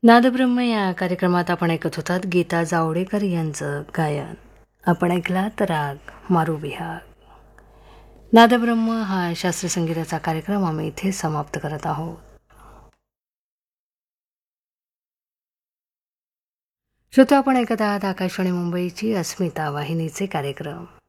नादब्रह्म या कार्यक्रमात आपण ऐकत होतात गीता जावडेकर यांचं गायन. आपण ऐकलात राग मारू विहाग. नादब्रह्म हा शास्त्रीय संगीताचा कार्यक्रम आम्ही इथे समाप्त करत आहोत. श्रोते, आपण ऐकत आहात आकाशवाणी मुंबईची अस्मिता वाहिनीचे कार्यक्रम.